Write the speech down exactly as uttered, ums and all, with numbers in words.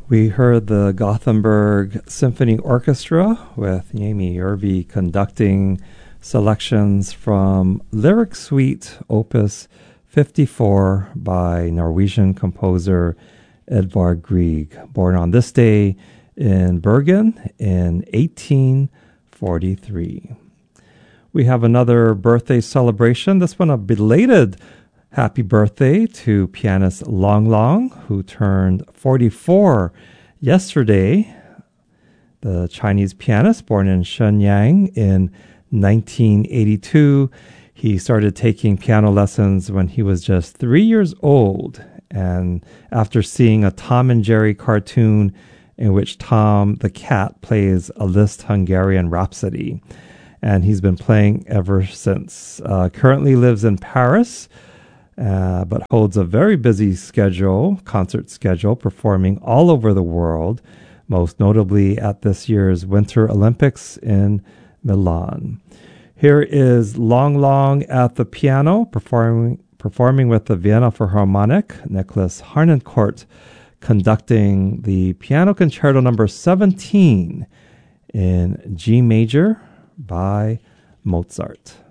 We heard the Gothenburg Symphony Orchestra with Jamie Järvi conducting selections from Lyric Suite Opus fifty-four by Norwegian composer Edvard Grieg, born on this day in Bergen in eighteen forty-three. We have another birthday celebration, this one a belated happy birthday to pianist Long Long, who turned forty-four yesterday. The Chinese pianist, born in Shenyang in nineteen eighty-two. He started taking piano lessons when he was just three years old, and after seeing a Tom and Jerry cartoon in which Tom the cat plays a Liszt Hungarian Rhapsody. And he's been playing ever since. Uh, currently lives in Paris, Uh, but holds a very busy schedule, concert schedule, performing all over the world, most notably at this year's Winter Olympics in Milan. Here is Long Long at the piano, performing performing with the Vienna Philharmonic, Nicholas Harnoncourt, conducting the Piano Concerto number seventeen in G major by Mozart.